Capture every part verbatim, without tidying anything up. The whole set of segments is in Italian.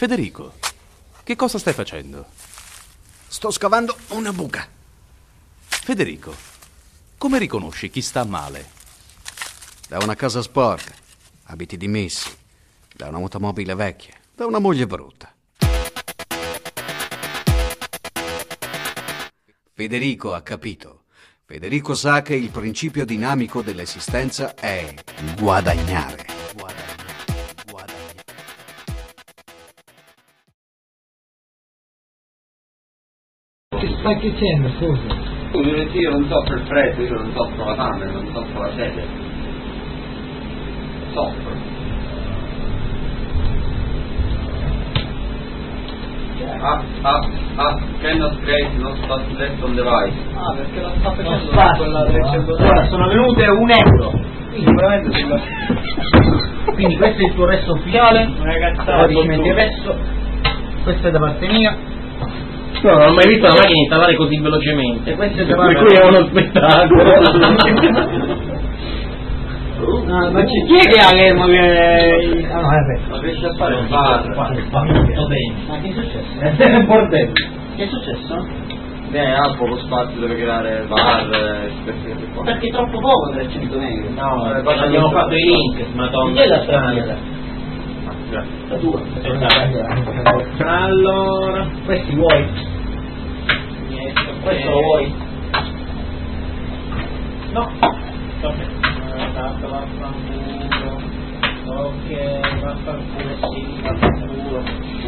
Federico, che cosa stai facendo? Sto scavando una buca. Federico, come riconosci chi sta male? Da una casa sporca, abiti dimessi, da una automobile vecchia, da una moglie brutta. Federico ha capito. Federico sa che il principio dinamico dell'esistenza è guadagnare. Che stai dicendo, scusa? Io non soffro il freddo, io non soffro la fame, non soffro la sete. Soffro. Ah, ah, ah, cannot create, non sta left on device. Ah, perché la sta facendo da quella del Ora sono venute un euro. Quindi veramente sulla... Quindi questo è il tuo resto ufficiale. Una cazzata. Poi ci metti il resto. Questo è da parte mia. No, non ho mai visto una macchina installare così velocemente. Questo è da Per parte cui è uno spettacolo. Ah, ma chi chi è che ha le moglie? Ah, no, vabbè. Non riesci a fare un bar. Ma che è successo? È un bordello. Che è successo? Beh, ha poco spazio dove creare bar, perché Perché è troppo poco per cento metri. No, eh, quando abbiamo fatto i link, madonna. Chi è la strada? La tua. Allora, Questi vuoi? niente, Questo lo vuoi? No. Ok. Vaffanculo. Ok, vaffanculo, sì, vaffanculo.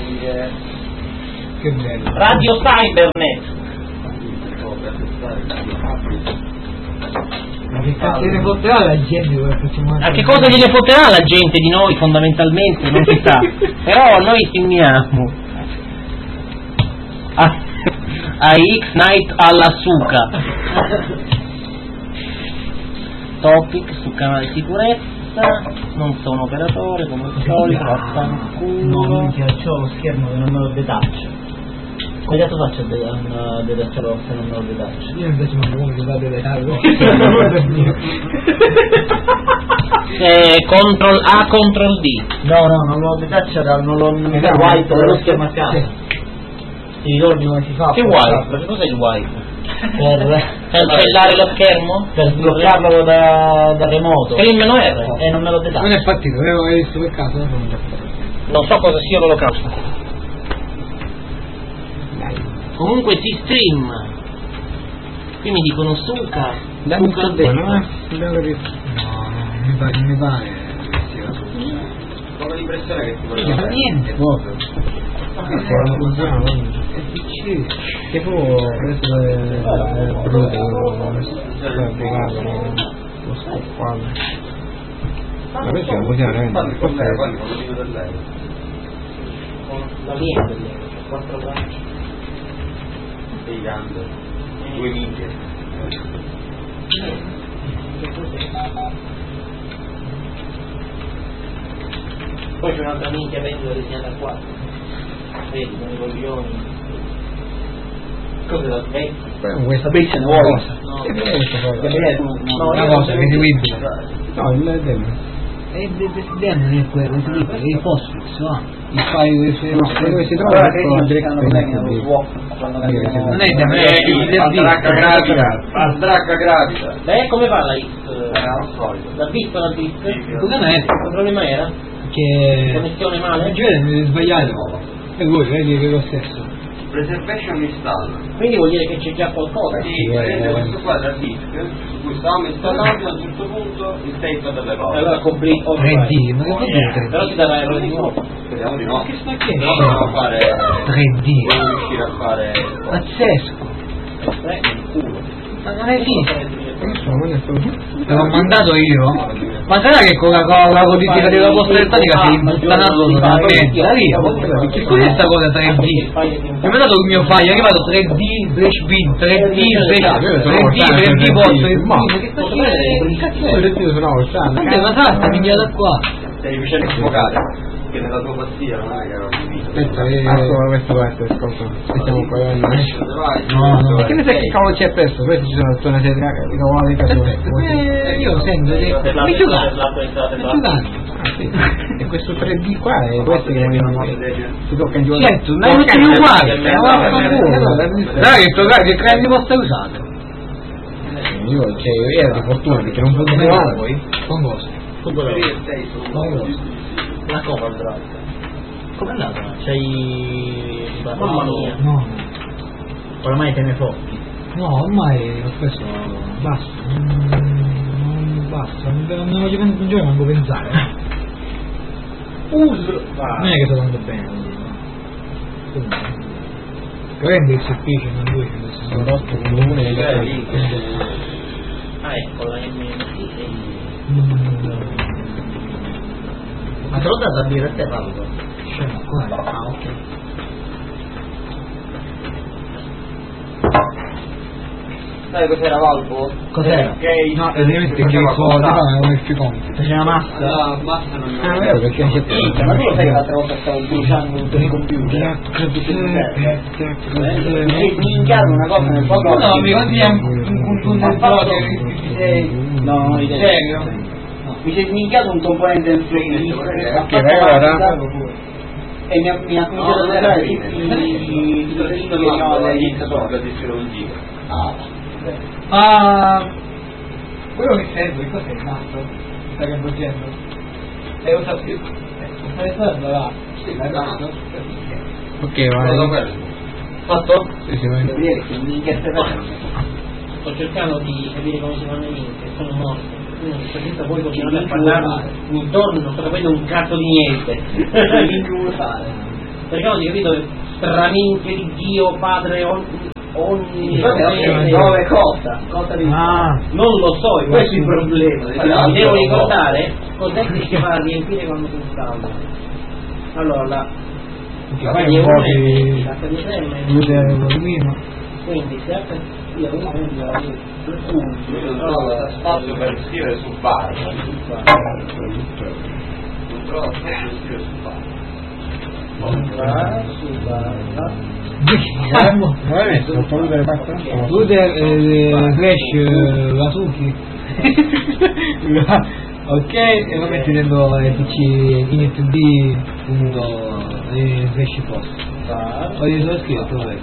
Che bello. Radio Cybernet. Ma che cazzo ne fotterà la gente dove facciamo? A che cosa gliene fotterà la gente di noi fondamentalmente? Non si sa. Però noi ci uniamo a, a X-Night alla Suca. Topic su canale sicurezza. Non sono operatore come al solito. Vaffanculo. No, minchia, c'ho lo schermo che non me lo detaccio. Come cazzo faccio a detacciarlo se non me lo detaccio? Io invece non come che vado a detarlo. Eh, control A, control D. No, no, non lo detaccio, non lo non mi dà wipe dello schermo a casa. Ti ricordi come si fa? Che wipe? Che cos'è il wipe? Per Cancellare lo schermo? per sbloccarlo da, da remoto. E il meno R? E non me lo detaccio. Non è partito, avevo visto per caso. Non so cosa sia l'olocausto. Comunque si stream. Qui mi dicono Suca. Dammi Suca il buono, destra. eh? No, non mi pare, non mi pare. Poca l'impressione che ti Non voleva fa niente, proprio. non funziona, È P C. Che può, questo è brutto, per piegarlo, lo scoppato. Ma questo non possiamo veramente, Con forse lei, poi con l'unico del lei. La mia per lei, quattro braccia. Sei grande. Due minchie. Poi c'è un'altra minchia vendola disegnata a quattro. Vedi, con i coglioni. Cos'è la Svezia? questa pesce ne vuoi? No. Che questo poi? No, Una io cosa non che so- ti No, il demo. E il demo non è quello, è il postfix, va. Il file dove si dove si trova il direct non è il demo, è il Aldracca gravida. Aldracca gravida. Beh, come fa la X? Era un solito. Da bit alla bit? Cosa non è? Il problema era? Che... Connessione male? mi è sbagliato. E voi vedi che è lo stesso. Preservation install. Quindi vuol dire che c'è già qualcosa? Sì, prende questo qua da disk su cui stavamo installando, a un certo punto il tempo delle cose. Allora complete all tre D, right. ma che vuol dire tre D? Però ti darà errore di nuovo. Speriamo di no. Che sta che? No, dobbiamo fare. tre D. Dobbiamo riuscire a fare. Pazzesco. Eh, il culo. Ma non è lì. Te l'ho mandato io. Ma sarà che con la, con la codifica della posta elettronica si imbuttanato totalmente? Da lì, che cos'è sta cosa tre D? Mi ha mandato il mio file, è arrivato tre D, Flash Beat, tre D, Flash, tre D, tre D Post, ma che sta facendo? Cazzo, io sono Quante ma sarà sta minchiata qua? Stai facendo sfocare. Che nella tua pazzia non è che ero capito. Aspetta, eh, ah, solo questa parte, ascolta. Aspettiamo qua. Vai, No, no, che ne sai che cavolo c'è presto? Questi ci sono tutta una serie di cavolate casuali. Io sento che mi giocano. Mi giocano. E questo tre D qua è questo che vogliono si tocca in giocare. Certo, non è uguale. Dai, che toccare che crediti possa usare. Io cioè io ero di fortuna perché non potevo fare poi. Con cosa? Con la Copa Drive. Com'è andata? C'hai Barmania? No, Oramai te ne focchi. no, ormai ho spesso basta. Non basta, non non ne voglio un giorno manco pensare. Uso! Non è che sto andando bene. Prendi il servizio, non lui che Sono rotto con uno e Ah, ecco la M M C. Ma te l'ho dato a dire a te, Paolo? scemo qua. Ah, ok. Sai cos'era Valvo? Cos'era? Ok. No, praticamente che il suo tipo è il più compito. C'è una massa? La massa non Ah, è vero, perché c'è Minchia, ma tu lo sai che l'altra volta stavo bruciando tutto il computer? Mi hai sminchiato una cosa nel poco. No, mi consigliamo un condensatore che sei. No, non ho idea. Serio? Mi sei sminchiato un componente del freezer che ha Che fatto ora? massa e mi ha, mi ha cominciato a dare tutti i titolini che abbiamo dall'iniziatore. Ma quello che serve, cos'è il nastro? Sta che bruciando? E usa più. Stai usando là? Sì, la nastro. Ok, vai. Fatto? Sì, sì, vai. Sto cercando di capire come si fanno i link, sono morto. Quindi questa poi continuare a parlarmi intorno, non sto capendo un cazzo di niente. Link vuoi fare? Cercavo di capire straminchia di Dio, Padre, ogni ogni dove cosa? Cosa di Ah, non lo so, è questo il problema. Mi devo ricordare cos'è che si va a riempire quando si installa. Allora la che fai un po' di luce volume. quindi se H sia un punto il punto Non trovo spazio per scrivere sul bar. Non trovo spazio per scrivere sul bar. Non può vedere basta? Luce flash Vasuki. Ok, e lo metti dentro il P C Inet D punto flash post. Poi sono scritto dov'è?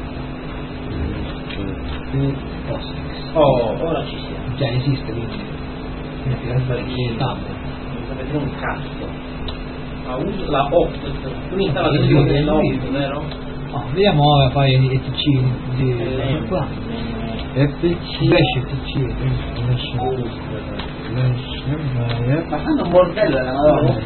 Post. oh ora ci siamo Già esiste quindi. Metti la sbarchi tab. non sapete un cazzo ma uso la Optus tu mi installa dentro dell'Optus vero? No, vediamo ora poi il P C di qua. F C Flash P C. ma fanno un bordello nella madonna.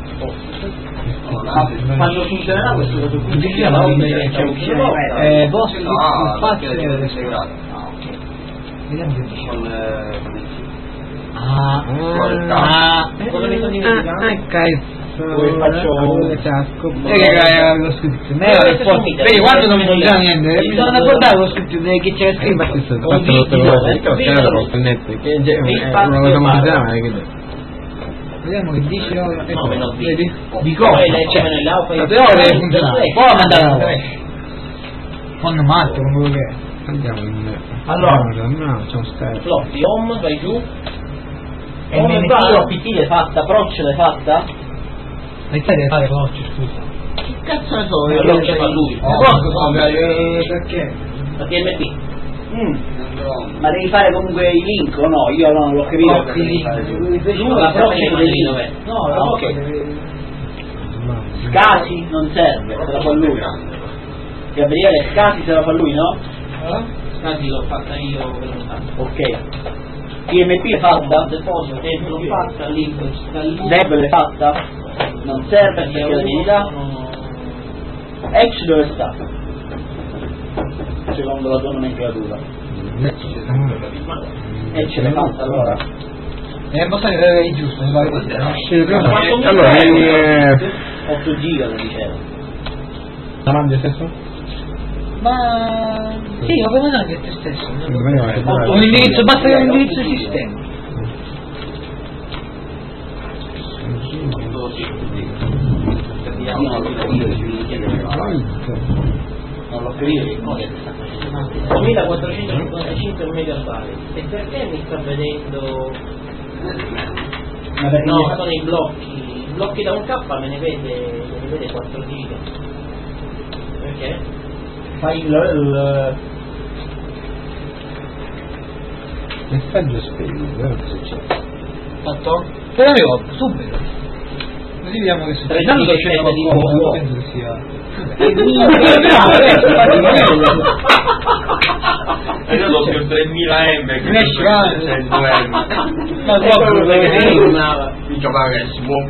quando funzionerà questo cosa qui Di c'è la Optus c'è un kilo Eh, boss, No, spazio perché e è integrato. vediamo che dice. Con eh, con il Ah, Ah, ah, cosa mi sto dimenticando? cazzo. Poi faccio casco. E che è lo scritto? Vedi quando non mi dice niente, mi sono accordato lo scritto che c'era scritto. Fatto tutto il netto, che è una cosa mangiare che Vediamo che dice ora. no me lo Vedi? dico Di cosa? poi lei c'è nell'auto Cioè, la teoria deve funzionare. Poi la mandare fanno matto con quello che è. andiamo in Allora. no, c'è un scherzo. floppy home vai giù E home M T va o P T l'hai fatta? Proc l'hai fatta? Ma te deve fare veloce, scusa. che cazzo ne so io non ce fa lui Perché? la T M P Mm. Ma devi fare comunque i link o no? Io no, non l'ho capito. No, i link. giù la proc è quella lì dov'è No, Ah, no, ok. Scasi non serve, se la fa lui. Gabriele Scasi se la fa lui, no? Scasi l'ho fatta io per un tanto Ok. T M P è fatta? deposito e l'ho fatta lì sta lì Deb l'hai fatta? Non serve perché la devi là. Edge dove sta? Secondo la tua nomenclatura. Edge l'hai fatta allora? Eh, ma sai, è giusto, mi pare. Allora, eh, otto giga lo dicevo. davanti a stesso? Ma sì, ma come anche te stesso. Un Un indirizzo, basta che un indirizzo sistema. non l'ho capito che cosa sta facendo. duemilaquattrocentocinquantacinque megabyte. E perché mi sta vedendo? No, sono i blocchi. I blocchi da un K me ne vede, me ne vede quattro giga. Perché? Fai il, il messaggio spedito, cosa succede? Fatto? Te l'avevo subito. Così vediamo che succede. Tanto sto scendendo qualcosa, penso che sia. E io do più tremila M che cento M. Ma proprio perché si tornava. Diciamo che si può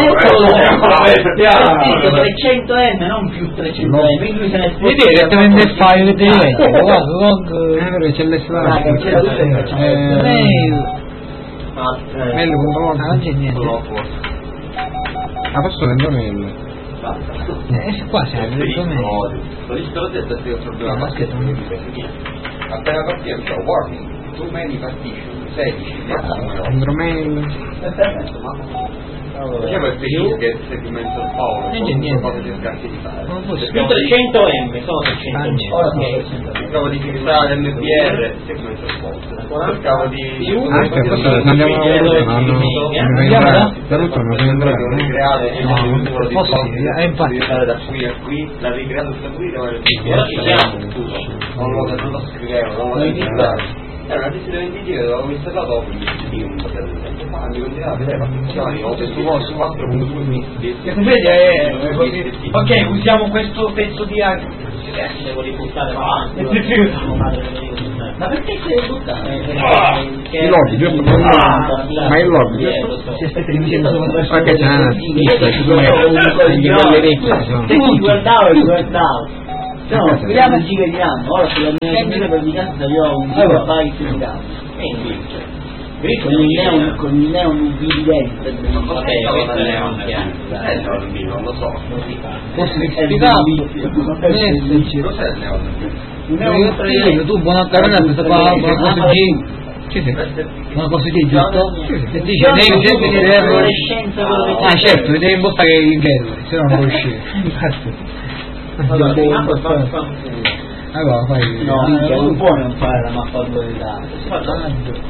trecento M, non più trecento M. Quindi lui se ne sposta. Vedete direttamente il file di guarda, log, c'è l'estrato. Mail. Mail punto com, non c'è niente. Ah, posso vendere mail? Eh, qua c'è il mail. L'ho detto che ho un problema. Appena partiamo c'è warning, too many partition, sedici, Vendro mail. Diciamo è felice che segmento il Paolo, non c'è niente. Cosa ti scarsi di fare. Più trecento M, sono trecento. ora sono Cercavo di fissare l'M P R, segmento il Paolo. Cercavo di... Anche questo andiamo a vedere, da tutto non si ricreare posso dire, eh, infatti da qui a qui, l'ha ricreato sta qui, dove ci siamo, non lo non lo scrivevo, non lo scrivevo. Era una tessera venditiva, l'avevo installato dopo un po' di tempo fa, mi continuava a vedere la funzione, ho pensato su quattro punto due Vedi, ok, usiamo questo pezzo di anche. Devo ributtare avanti. Ma perché si deve buttare? il lobby, giusto? Ma il lobby, giusto? Si aspetta che mi sia solo questo. Perché c'è una sinistra, ci sono le vecchie. Se ti guardavo e guardavo. No, vediamo il giga di RAM. Ora sulla mia computer per di casa io ho un gigabyte di RAM. Con il neon, con il neon evidente. Non so se è il neon, non lo so. Posso spiegare? Cos'è il neon? Il neon Tu buonanotte, questa qua una cosa di... Sì, sì. Una cosa di giusto? E dice, devi sempre vedere... Ah certo, devi impostare il gateway, se no non puoi uscire. Allora fai... No, non può non fare la mappa due dati.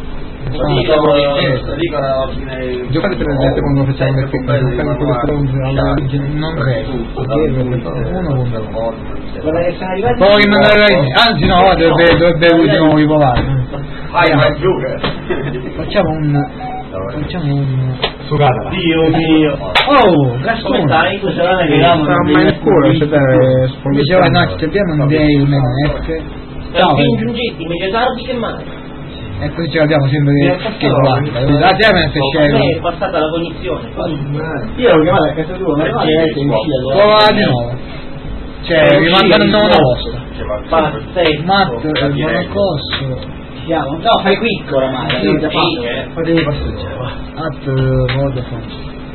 Giocate per esempio quando facciamo le figure non credo uno contro poi mandare anzi no dovrebbe dovrebbe di nuovo riprovare facciamo un facciamo un Sugata. Dio mio. oh Come stai? ma in cuore se deve diceva no ci abbiamo un day il menette ciao ingiungiti meglio tardi che mai. E così ce l'abbiamo sempre che guarda la German se sceglie è passata la cognizione io l'ho chiamata a casa tua ma non è uscita prova di nuovo cioè mi mandano una vostra pazzesco Matt buon corso no fai quick oramai fatevi passare at Vodafone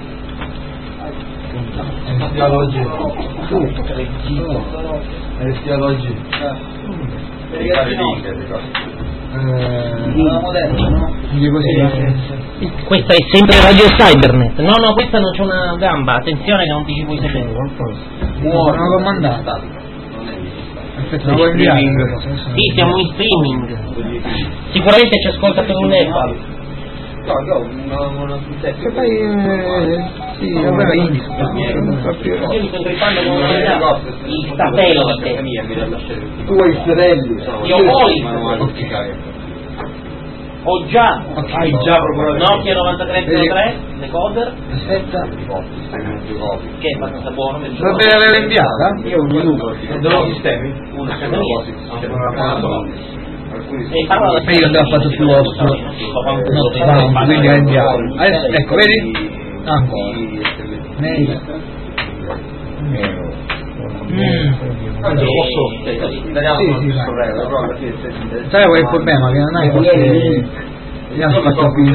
Restiamo oggi Restiamo oggi eh, così questa è sempre Radio Cybernet no no questa non c'è una gamba attenzione che non ti ci puoi sedere muore una comandata aspetta vuoi inviare sì siamo in streaming sicuramente ci ascolta per un Nepal che fai eh, sì vabbè io mi sto grippando con una il satellite tu hai i fratelli io poi ho già hai già proprio Nokia novantatré zero tre decoder aspetta che è abbastanza buono dovrebbe averla inviata io un minuto dove sistemi? una casa mia e io andavo a fatto più vostro no, quindi è inviato adesso ecco vedi ancora mail sai qual è il problema che non hai forse abbiamo fatto più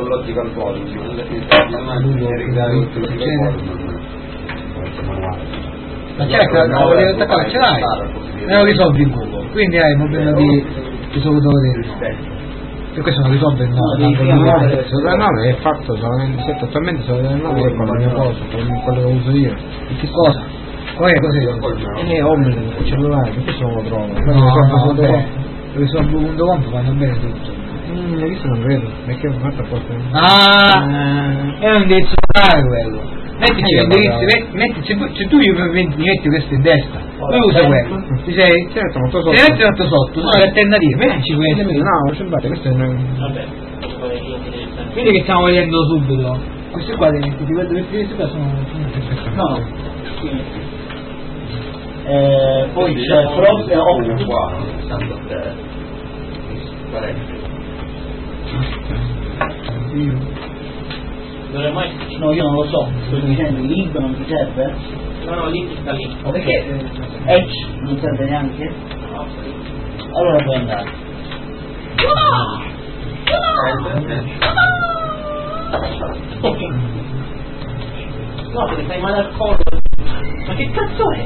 ma certo no, volevo attaccare ce l'hai e lo risolvi in Google quindi hai il problema di risolutore e questo non risolve il nove il nove è fatto solamente attualmente solo il nove è con la mia cosa con quello che uso io Che cosa? Poi cosa è? Eh, Ombre, il cellulare, perché se non lo trovo? No, dove sono blu punto com vanno bene tutto. Mm, hai visto, non vedo, perché ho fatto apposta. Ah, è un indirizzo quello. Mettici l'indirizzo, mettici, se tu io mi metti questo in destra, poi usa quello. Ti sei? Certo, molto sotto. Se metti tanto sotto, sono le alternative, mettici questo. No, non c'è batte, questo è un... Vabbè. Vedi che stiamo vedendo subito. Questi qua, ti vedo che questi qua sono... No. Eh, poi c'è proprio uno qua, tanto per dovremmo esserci. No, io non lo so, sto dicendo il link non ti serve? No, no, link sta lì. O perché Edge non serve neanche? No, allora puoi andare. No, perché fai male al collo. Ma che cazzo è?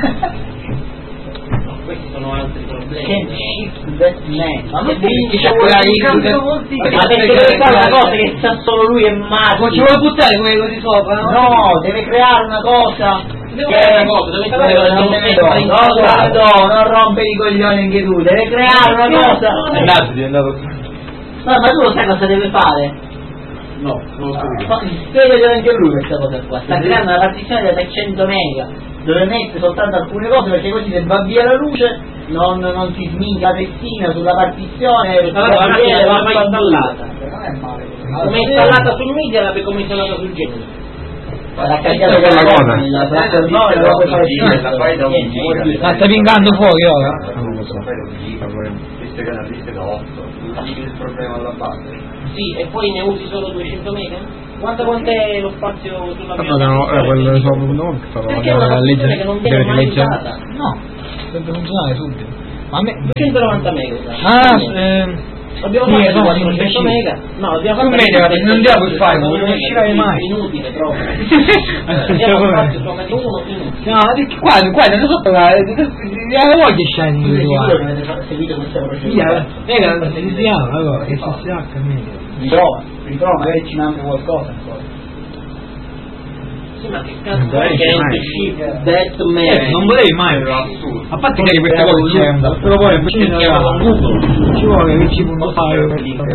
No, questi sono altri problemi. Can't shift that man. Ma non che ti c'è quella lì. Ma perché deve fare una cosa che sa solo lui e Marco. Ma ci vuoi buttare quelle così sopra? No, no, deve creare una cosa. Deve creare una cosa, deve fare una cosa. No, non rompe i coglioni anche tu, deve creare una cosa. È andato, è andato. No, ma tu lo sai cosa deve fare? No, non lo so io. Spiegalo anche lui questa cosa qua. Sta creando una partizione da seicento mega dove mette soltanto alcune cose perché così se va via la luce non, non si sminca la testina sulla partizione. Allora la macchina non l'ha mai installata. Non è male. Come è installata sul media l'ha come installata sul genere. L'ha cambiato quella cosa. La fai da un giga. La stai pingando fuori ora? Non lo so. Queste canaliste da otto. Non il problema alla base. Sì, e poi ne usi solo duecento mega? Quanto quant'è lo spazio sulla mia? No, no, eh, quello sopra non che stava perché è una funzione che non viene mai usata? No, deve funzionare subito. Ma a me duecentonovanta mega. Ah, ehm abbiamo sì, fatto no, quattrocento mega. No, abbiamo fatto media, non devo più fare, non uscirai mai. Inutile proprio. Abbiamo fatto solamente uno inutile. No, qua, qua, non so cosa, la voglia scende individuale. Seguito questa procedura. Vega, si chiama, allora, che si acca meglio. Ritrova, ritrova, magari ci manca qualcosa ancora. Sì, ma che cazzo è che è shift that man? Eh, non volevi mai, a parte che queste cose c'è un però poi poi ci chiama Google, ci vuole che ci può fare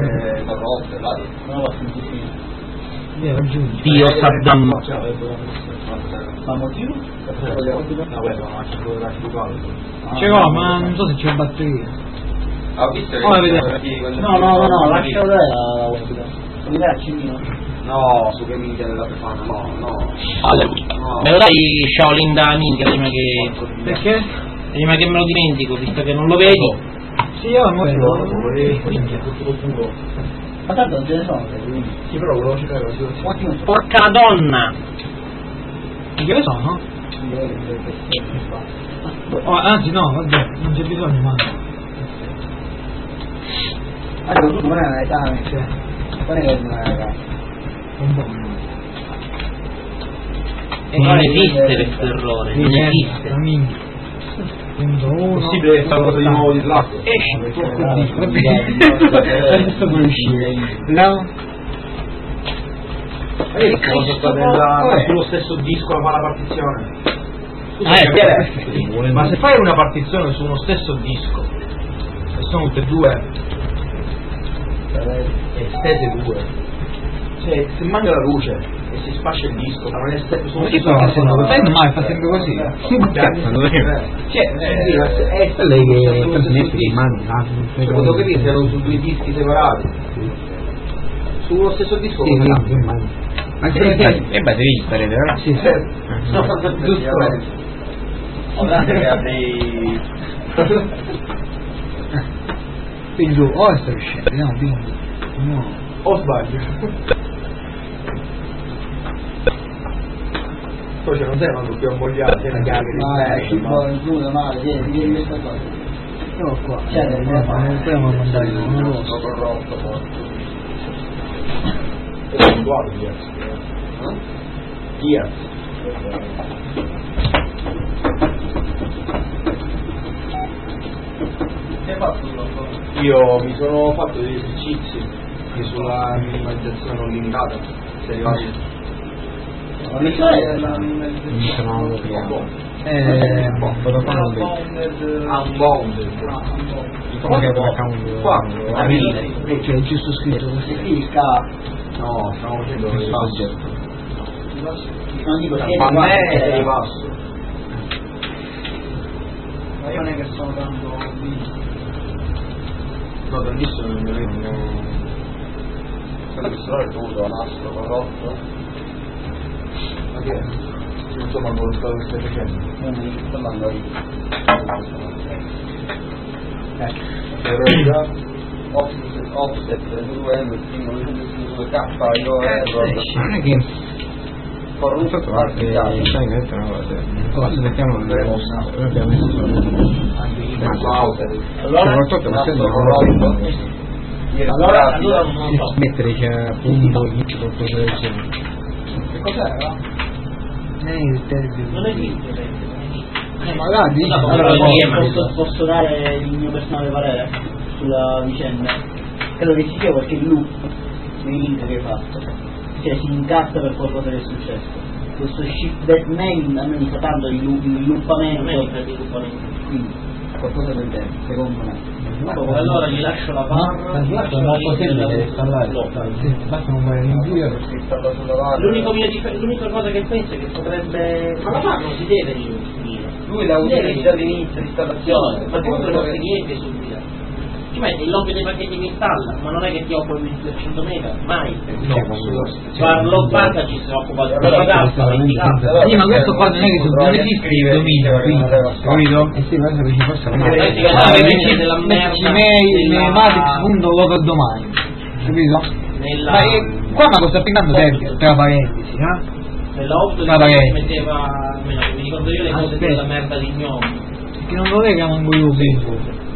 Dio Saddam. Ma motivo? Ce l'ho, ma non so se c'è batteria. Ha visto che... No, no, no, no, lascia dove la webcam. Mi dai accendino? No, su che minchia della Befana, no, no. No. Me lo dai Shaolin da minchia prima che... Perché? Prima che me lo dimentico, visto che non lo vedi. Sì, io non lo ma tanto non ce ne sono, quindi. Sì, però volevo cercare la situazione. Porca donna! Che ne sono? Oh, anzi no, vabbè, non c'è bisogno, ma... Allora, tu non è una età, cioè... Non è che non è una età. Un po'. E non esiste questo errore, non esiste. La minchia. È possibile che sta cosa di nuovo di là? Esce, adesso puoi uscire. No? Vedi che cosa sta nella, sullo stesso disco la mala partizione? Ah, è ma se fai una partizione su uno stesso disco e sono tutte e due estese due, cioè se manca la luce e si spascia il disco ma non è stesso su uno stesso disco, non lo fai mai, fa sempre così. Cioè, è lei che trasmette in mano, devo capire se erano su due dischi separati sullo stesso disco. Sì, in mano. Anche perché è batterista, vero? Sì, giusto. Guardate che ha dei... Quindi tu o stai uscendo, no, quindi no. O sbaglio. Poi c'è non sei quando più ammogliato, sei una chiacchiera di no, giù, male, vieni, vieni questa cosa. No, qua. Cioè, non stiamo a mandare, non lo so. corrotto, poi. È uguale, Diaz. Io mi sono fatto degli esercizi sulla minimalizzazione non limitata, sei arrivati La missione la Inizio non lo troviamo. Eh, protocollo Unbounded. come che per account aprile. cioè è giusto scritto così. Sì, scala. No, stiamo facendo Il il budget. Non dico che Ma a me è è rimasto. Ma io non è che sono tanto No, tantissimo non mi vengono. Quello che sarà il dovuto a nastro, corrotto. Ma che è? Insomma, quello che stai facendo. non mi sto andando lì. Verità, offset, offset, due M, due K, io error. Non è che Corrotto, non so che sai che è una cosa. Cosa mettiamo nelle nostre? Noi abbiamo messo solo soprattutto ma sembra corrotto. Allora, allora non so. Mettere c'è punto inizio qualcosa del genere. Che cos'era? Eh, il termine. Non esiste. Eh, magari Allora, Allora, posso, posso dare il mio personale parere sulla vicenda? Credo che ci sia qualche loop nei link che hai fatto, cioè si incassa per qualcosa che è successo. Questo shift that main a me mi sta tanto di loop, di loopamento, quindi qualcosa del genere, secondo me. Allora gli lascio la barra. Ma guarda, è molto semplice installare. Sì, basta non fare l'invio. L'unico mio dif- l'unica cosa che penso è che potrebbe. Ma la barra non si deve riunire. Lui l'ha utilizzato all'inizio l'installazione, Ma comunque non fai niente subito. Ci metti il lobby dei pacchetti che installa, ma non è che ti occupi di cento mega, mai. Parlo basta ci si occupa di Sì, ma questo qua non è che non esiste il dominio, quindi, capito? Eh sì, questo che ci possa metterci matrix punto local domain, capito? nella Ma eh, qua ma sta pingando sempre, tra parentesi, eh? nella otto Ma si metteva, almeno che mi ricordo io le cose Aspetta. della merda di gnomi. Che non lo lega manco io penso.